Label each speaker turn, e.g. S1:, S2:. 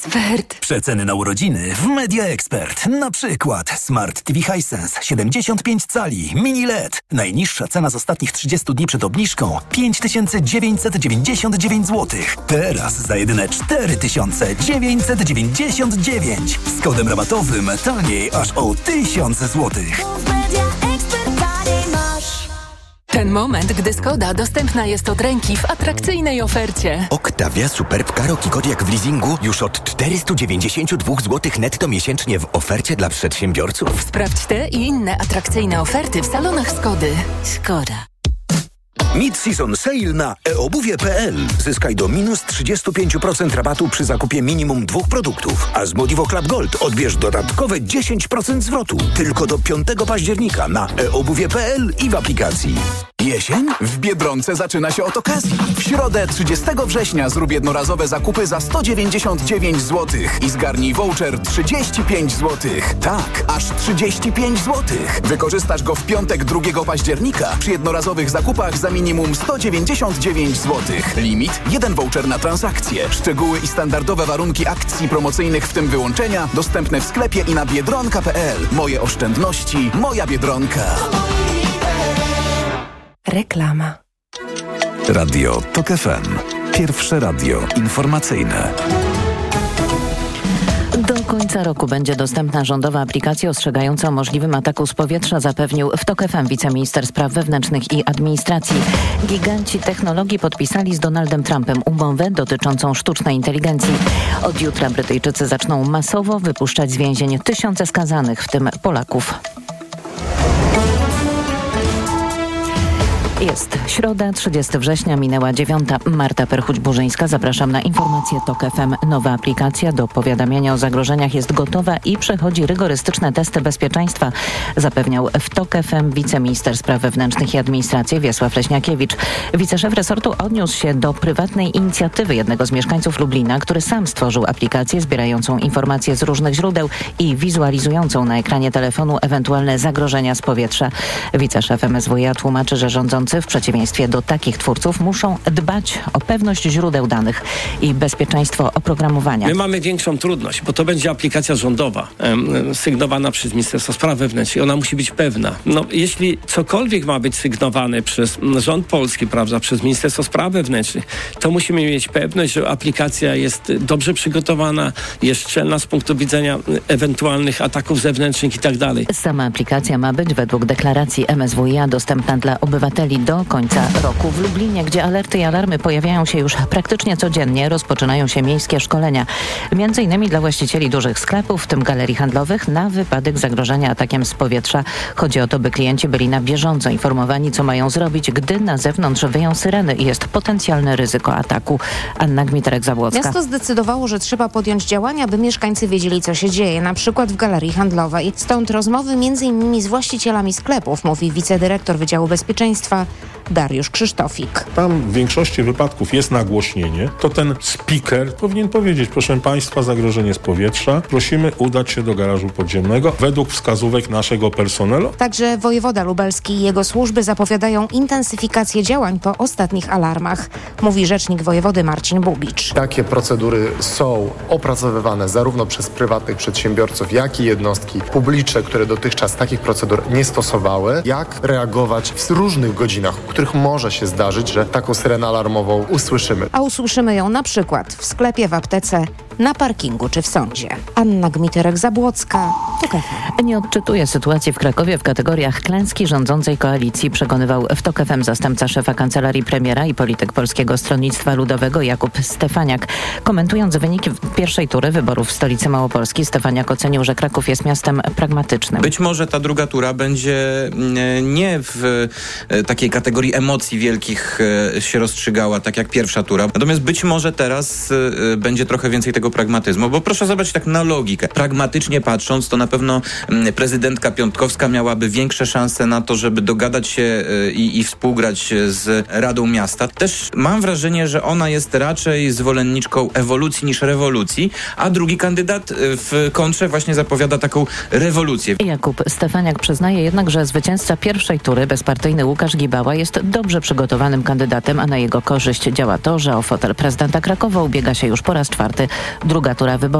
S1: Expert.
S2: Przeceny na urodziny w Media Expert. Na przykład Smart TV Hisense 75 cali, mini LED. Najniższa cena z ostatnich 30 dni przed obniżką 5999 zł. Teraz za jedyne 4999. Z kodem rabatowym taniej aż o 1000 zł.
S1: Ten moment, gdy Skoda dostępna jest od ręki w atrakcyjnej ofercie.
S3: Octavia Superb Karoki Kodiaq w leasingu już od 492 zł netto miesięcznie w ofercie dla przedsiębiorców.
S1: Sprawdź te i inne atrakcyjne oferty w salonach Skody. Skoda.
S2: Mid-season sale na eobuwie.pl. Zyskaj do minus 35% rabatu przy zakupie minimum 2 produktów. A z Modivo Club Gold odbierz dodatkowe 10% zwrotu. Tylko do 5 października na eobuwie.pl i w aplikacji.
S4: Jesień? W Biedronce zaczyna się od okazji. W środę 30 września zrób jednorazowe zakupy za 199 zł i zgarnij voucher 35 zł. Tak, aż 35 zł. Wykorzystasz go w piątek 2 października przy jednorazowych zakupach za minimum 199 zł. Limit 1 voucher na transakcję. Szczegóły i standardowe warunki akcji promocyjnych, w tym wyłączenia, dostępne w sklepie i na biedronka.pl. Moje oszczędności, moja Biedronka.
S1: Reklama.
S5: Radio TOK FM. Pierwsze radio informacyjne.
S6: Do końca roku będzie dostępna rządowa aplikacja ostrzegająca o możliwym ataku z powietrza, zapewnił w TOK FM wiceminister spraw wewnętrznych i administracji. Giganci technologii podpisali z Donaldem Trumpem umowę dotyczącą sztucznej inteligencji. Od jutra Brytyjczycy zaczną masowo wypuszczać z więzień tysiące skazanych, w tym Polaków. Jest środa, 30 września, minęła 9. Marta Perchuć-Burzyńska. Zapraszam na informacje TOK FM. Nowa aplikacja do powiadamiania o zagrożeniach jest gotowa i przechodzi rygorystyczne testy bezpieczeństwa, zapewniał w TOK FM wiceminister spraw wewnętrznych i administracji Wiesław Leśniakiewicz. Wiceszef resortu odniósł się do prywatnej inicjatywy jednego z mieszkańców Lublina, który sam stworzył aplikację zbierającą informacje z różnych źródeł i wizualizującą na ekranie telefonu ewentualne zagrożenia z powietrza. Wiceszef MSWiA tłumaczy, że rządzący w przeciwieństwie do takich twórców muszą dbać o pewność źródeł danych i bezpieczeństwo oprogramowania.
S7: My mamy większą trudność, bo to będzie aplikacja rządowa, sygnowana przez Ministerstwo Spraw Wewnętrznych. Ona musi być pewna. No, jeśli cokolwiek ma być sygnowane przez rząd polski, prawda, przez Ministerstwo Spraw Wewnętrznych, to musimy mieć pewność, że aplikacja jest dobrze przygotowana, jest szczelna z punktu widzenia ewentualnych ataków zewnętrznych i tak dalej.
S6: Sama aplikacja ma być według deklaracji MSWiA dostępna dla obywateli do końca roku. W Lublinie, gdzie alerty i alarmy pojawiają się już praktycznie codziennie, rozpoczynają się miejskie szkolenia. Między innymi dla właścicieli dużych sklepów, w tym galerii handlowych, na wypadek zagrożenia atakiem z powietrza. Chodzi o to, by klienci byli na bieżąco informowani, co mają zrobić, gdy na zewnątrz wyją syreny i jest potencjalne ryzyko ataku. Anna Gmiterek-Zabłocka.
S8: Miasto zdecydowało, że trzeba podjąć działania, by mieszkańcy wiedzieli, co się dzieje, na przykład w galerii handlowej. Stąd rozmowy m.in. z właścicielami sklepów, mówi wicedyrektor Wydziału Bezpieczeństwa Dariusz Krzysztofik.
S9: Tam w większości wypadków jest nagłośnienie, to ten speaker powinien powiedzieć: proszę Państwa, zagrożenie z powietrza, prosimy udać się do garażu podziemnego według wskazówek naszego personelu.
S8: Także wojewoda lubelski i jego służby zapowiadają intensyfikację działań po ostatnich alarmach, mówi rzecznik wojewody Marcin Bubicz.
S10: Takie procedury są opracowywane zarówno przez prywatnych przedsiębiorców, jak i jednostki publiczne, które dotychczas takich procedur nie stosowały. Jak reagować w różnych godzinach, w których może się zdarzyć, że taką syrenę alarmową usłyszymy.
S8: A usłyszymy ją na przykład w sklepie, w aptece, na parkingu czy w sądzie. Anna Gmiterek-Zabłocka, TOK FM.
S6: Nie odczytuje sytuacji w Krakowie w kategoriach klęski rządzącej koalicji, przekonywał w TOK FM zastępca szefa kancelarii premiera i polityk Polskiego Stronnictwa Ludowego Jakub Stefaniak. Komentując wyniki pierwszej tury wyborów w stolicy Małopolski, Stefaniak ocenił, że Kraków jest miastem pragmatycznym.
S11: Być może ta druga tura będzie nie w takiej kategorii emocji wielkich się rozstrzygała, tak jak pierwsza tura. Natomiast być może teraz będzie trochę więcej tego pragmatyzmu, bo proszę zobaczyć tak na logikę. Pragmatycznie patrząc, to na pewno prezydentka Piontkowska miałaby większe szanse na to, żeby dogadać się i współgrać z Radą Miasta. Też mam wrażenie, że ona jest raczej zwolenniczką ewolucji niż rewolucji, a drugi kandydat w kontrze właśnie zapowiada taką rewolucję.
S6: Jakub Stefaniak przyznaje jednak, że zwycięzca pierwszej tury, bezpartyjny Łukasz Gibała, jest dobrze przygotowanym kandydatem, a na jego korzyść działa to, że o fotel prezydenta Krakowa ubiega się już po raz 4. Druga tura wyborów